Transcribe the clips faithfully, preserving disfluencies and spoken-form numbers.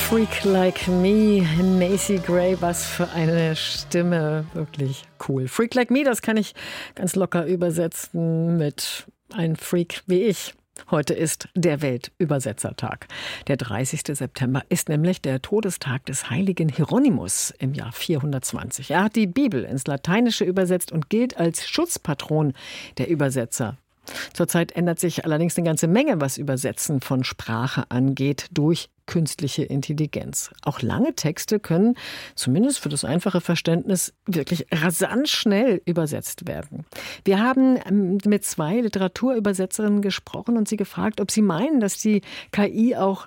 Freak Like Me, Macy Gray, was für eine Stimme, wirklich cool. Freak Like Me, das kann ich ganz locker übersetzen mit ein Freak wie ich. Heute ist der Weltübersetzertag. Der dreißigste September ist nämlich der Todestag des heiligen Hieronymus im Jahr vierhundertzwanzig. Er hat die Bibel ins Lateinische übersetzt und gilt als Schutzpatron der Übersetzer. Zurzeit ändert sich allerdings eine ganze Menge, was Übersetzen von Sprache angeht, durch künstliche Intelligenz. Auch lange Texte können, zumindest für das einfache Verständnis, wirklich rasant schnell übersetzt werden. Wir haben mit zwei Literaturübersetzerinnen gesprochen und sie gefragt, ob sie meinen, dass die K I auch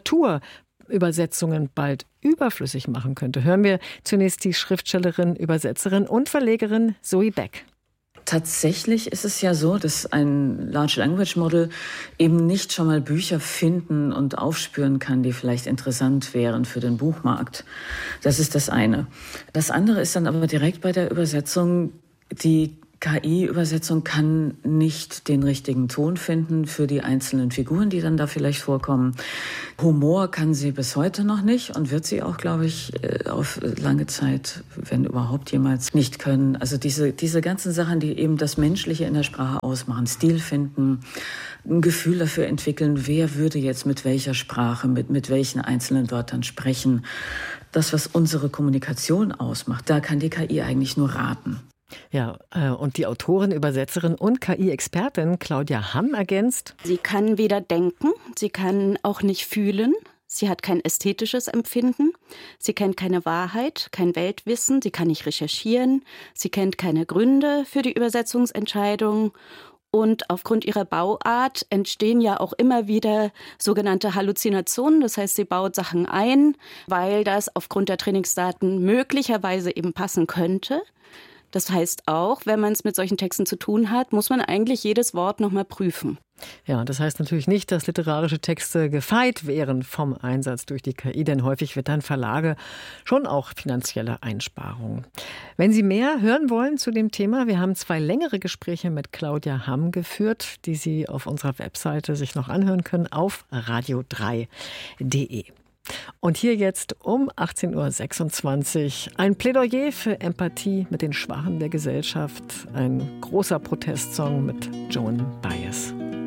Literaturübersetzungen bald überflüssig machen könnte. Hören wir zunächst die Schriftstellerin, Übersetzerin und Verlegerin Zoe Beck. Tatsächlich ist es ja so, dass ein Large Language Model eben nicht schon mal Bücher finden und aufspüren kann, die vielleicht interessant wären für den Buchmarkt. Das ist das eine. Das andere ist dann aber direkt bei der Übersetzung, die K I-Übersetzung kann nicht den richtigen Ton finden für die einzelnen Figuren, die dann da vielleicht vorkommen. Humor kann sie bis heute noch nicht und wird sie auch, glaube ich, auf lange Zeit, wenn überhaupt jemals, nicht können. Also diese, diese ganzen Sachen, die eben das Menschliche in der Sprache ausmachen, Stil finden, ein Gefühl dafür entwickeln, wer würde jetzt mit welcher Sprache, mit, mit welchen einzelnen Wörtern sprechen. Das, was unsere Kommunikation ausmacht, da kann die K I eigentlich nur raten. Ja, und die Autorin, Übersetzerin und K I-Expertin Claudia Hamm ergänzt: Sie kann weder denken, sie kann auch nicht fühlen, sie hat kein ästhetisches Empfinden, sie kennt keine Wahrheit, kein Weltwissen, sie kann nicht recherchieren, sie kennt keine Gründe für die Übersetzungsentscheidung. Und aufgrund ihrer Bauart entstehen ja auch immer wieder sogenannte Halluzinationen. Das heißt, sie baut Sachen ein, weil das aufgrund der Trainingsdaten möglicherweise eben passen könnte. Das heißt auch, wenn man es mit solchen Texten zu tun hat, muss man eigentlich jedes Wort nochmal prüfen. Ja, das heißt natürlich nicht, dass literarische Texte gefeit wären vom Einsatz durch die K I, denn häufig wird dann Verlage schon auch finanzielle Einsparungen. Wenn Sie mehr hören wollen zu dem Thema, wir haben zwei längere Gespräche mit Claudia Hamm geführt, die Sie auf unserer Webseite sich noch anhören können auf radio drei punkt de. Und hier jetzt um achtzehn Uhr sechsundzwanzig ein Plädoyer für Empathie mit den Schwachen der Gesellschaft. Ein großer Protestsong mit Joan Baez.